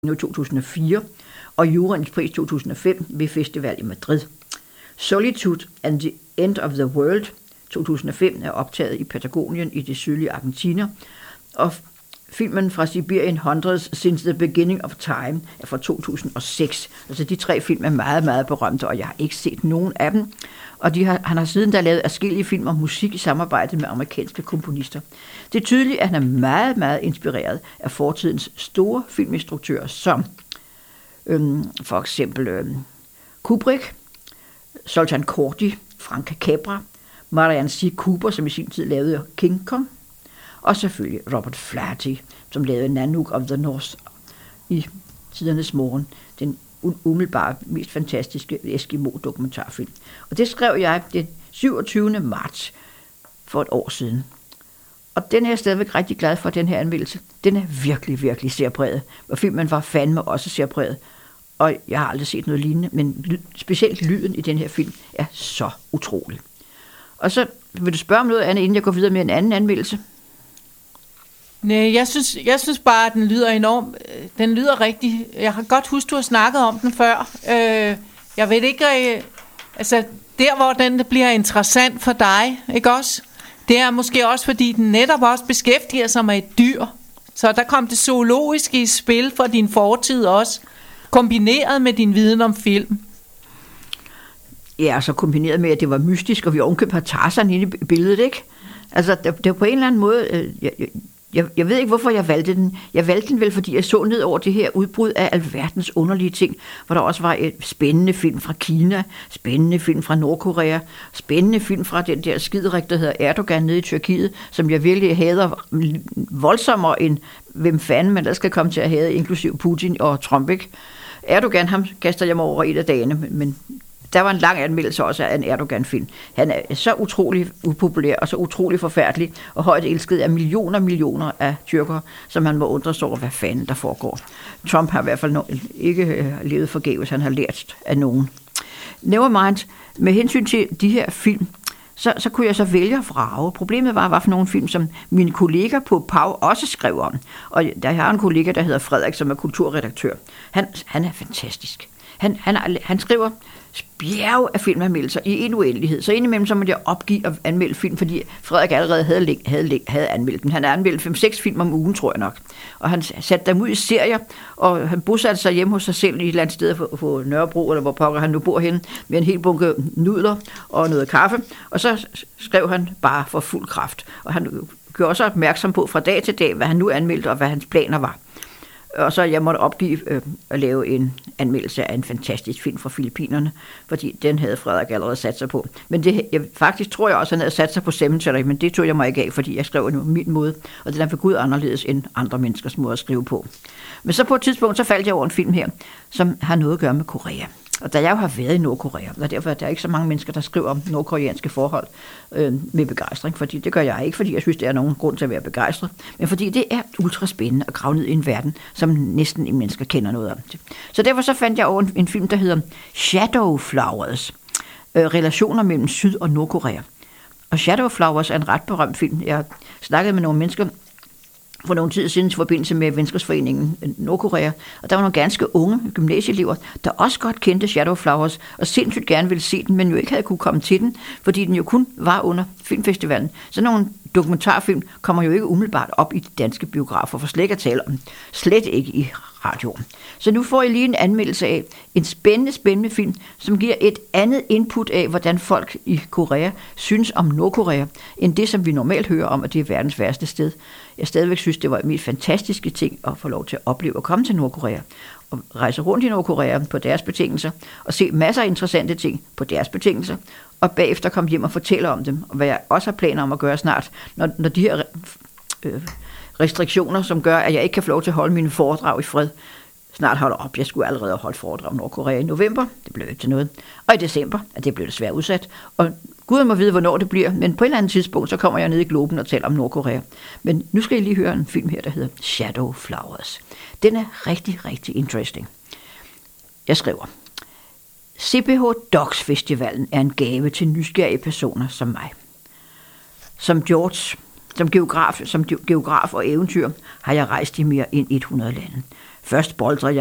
i 2004, og Juryens pris 2005 ved Festival i Madrid. Solitude and the End of the World 2005 er optaget i Patagonien i det sydlige Argentina, og filmen fra Sibirien Hundreds Since the Beginning of Time er fra 2006. Altså de 3 film er meget, meget berømte, og jeg har ikke set nogen af dem. Og han har siden der lavet adskillige film og musik i samarbejde med amerikanske komponister. Det er tydeligt, at han er meget, meget inspireret af fortidens store filminstruktører, som for eksempel Kubrick, Zoltan Kordi, Frank Capra, Marianne C. Cooper, som i sin tid lavede King Kong, og selvfølgelig Robert Flaherty, som lavede Nanook of the North i Tidernes Morgen, den umiddelbart mest fantastiske Eskimo-dokumentarfilm. Og det skrev jeg den 27. marts for et år siden. Og den er jeg stadigvæk rigtig glad for, den her anmeldelse. Den er virkelig, virkelig særpræget. Og filmen var fandme også særpræget. Og jeg har aldrig set noget lignende, men specielt lyden i den her film er så utrolig. Og så vil du spørge om noget andet, inden jeg går videre med en anden anmeldelse? Nej, jeg synes bare, at den lyder enormt. Den lyder rigtig. Jeg har godt husket, du har snakket om den før. Jeg ved ikke, altså der, hvor den bliver interessant for dig, ikke også? Det er måske også, fordi den netop også beskæftiger sig med et dyr. Så der kom det zoologiske i spil for din fortid også, kombineret med din viden om film. Ja, altså kombineret med, at det var mystisk, og vi ovenkøbte har Tarzan inde i billedet, ikke? Altså, det på en eller anden måde. Jeg ved ikke, hvorfor jeg valgte den. Jeg valgte den vel, fordi jeg så ned over det her udbrud af alverdens underlige ting, hvor der også var et spændende film fra Kina, spændende film fra Nordkorea, spændende film fra den der skiderik, der hedder Erdogan nede i Tyrkiet, som jeg virkelig hader voldsommere end hvem fanden man der skal komme til at hade, inklusiv Putin og Trump, ikke? Erdogan, ham kaster jeg mig over et af dagene, men der var en lang anmeldelse også af en Erdogan-film. Han er så utrolig upopulær og så utrolig forfærdelig og højt elsket af millioner af tyrkere, som han må undre over, hvad fanden der foregår. Trump har i hvert fald ikke levet forgæves, han har lært af nogen. Nevermind, med hensyn til de her film, så kunne jeg så vælge at vrage. Problemet var, hvad for nogle film, som mine kolleger på PAU også skrev om. Og der har en kollega, der hedder Frederik, som er kulturredaktør. Han er fantastisk. Han skriver bjerg af filmanmeldelser i en uendelighed. Så indimellem så måtte jeg opgive at anmelde film, fordi Frederik allerede havde anmeldt dem. Han har anmeldt 5-6 film om ugen, tror jeg nok. Og han satte dem ud i serier, og han bosatte sig hjemme hos sig selv i et eller andet sted på Nørrebro, eller hvor pokker han nu bor henne, med en hel bunke nudler og noget kaffe. Og så skrev han bare for fuld kraft. Og han gjorde også opmærksom på fra dag til dag, hvad han nu anmeldte, og hvad hans planer var. Og så jeg måtte opgive at lave en anmeldelse af en fantastisk film fra Filippinerne, fordi den havde Frederik allerede sat sig på. Men faktisk tror jeg også, han havde sat sig på Cemetery, men det tog jeg mig ikke af, fordi jeg skrev på min måde, og den er for Gud anderledes end andre menneskers måde at skrive på. Men så på et tidspunkt, så faldt jeg over en film her, som har noget at gøre med Korea. Og da jeg jo har været i Nordkorea, og derfor er der ikke så mange mennesker, der skriver om nordkoreanske forhold med begejstring, fordi det gør jeg ikke, fordi jeg synes, det er nogen grund til at være begejstret, men fordi det er ultra spændende at grave ned i en verden, som næsten ingen mennesker kender noget om. Så derfor så fandt jeg over en film, der hedder Shadow Flowers, relationer mellem Syd- og Nordkorea. Og Shadow Flowers er en ret berømt film. Jeg snakkede med nogle mennesker for nogle tid siden i forbindelse med Venskabsforeningen Nordkorea, og der var nogle ganske unge gymnasieelever, der også godt kendte Shadow Flowers, og sindssygt gerne ville se den, men jo ikke havde kunne komme til den, fordi den jo kun var under filmfestivalen. Så nogle dokumentarfilm kommer jo ikke umiddelbart op i de danske biografer, for slet ikke at tale om, slet ikke i radioen. Så nu får jeg lige en anmeldelse af en spændende film, som giver et andet input af, hvordan folk i Korea synes om Nordkorea, end det, som vi normalt hører om, at det er verdens værste sted. Jeg stadigvæk synes, det var en mest fantastiske ting at få lov til at opleve at komme til Nordkorea, og rejse rundt i Nordkorea på deres betingelser, og se masser af interessante ting på deres betingelser, og bagefter komme hjem og fortælle om dem, og hvad jeg også har planer om at gøre snart, når de her restriktioner, som gør, at jeg ikke kan få lov til at holde mine foredrag i fred, snart holder op. Jeg skulle allerede have holdt foredrag om Nordkorea i november. Det blev ikke til noget. Og i december, at det blev desværre udsat. Og Gud må vide, hvornår det bliver. Men på et eller andet tidspunkt, så kommer jeg ned i Globen og taler om Nordkorea. Men nu skal I lige høre en film her, der hedder Shadow Flowers. Den er rigtig, rigtig interesting. Jeg skriver: CPH Docs Festivalen er en gave til nysgerrige personer som mig. Som geograf og eventyr har jeg rejst i mere end 100 lande. Først boldrer